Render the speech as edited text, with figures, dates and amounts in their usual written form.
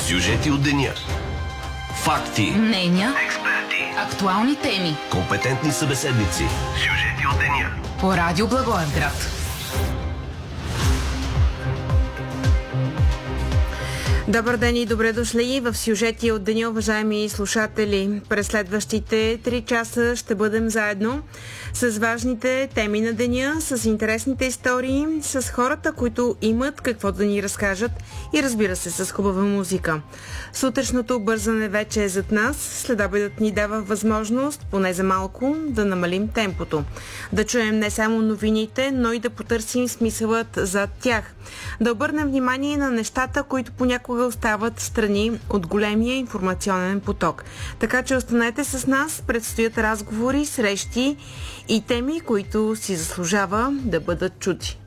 Сюжети от деня. Факти. Мнения. Експерти. Актуални теми. Компетентни събеседници. Сюжети от деня. По радио Благоевград. Добър ден и добре дошли в сюжети от деня, уважаеми слушатели. През следващите 3 часа ще бъдем заедно с важните теми на деня, с интересните истории, с хората, които имат какво да ни разкажат и, разбира се, с хубава музика. Сутрешното бързане вече е зад нас. Следобедът ни дава възможност, поне за малко, да намалим темпото. Да чуем не само новините, но и да потърсим смисълът зад тях. Да обърнем внимание на нещата, които понякога остават страни от големия информационен поток. Така че останете с нас, предстоят разговори, срещи и теми, които си заслужава да бъдат чути.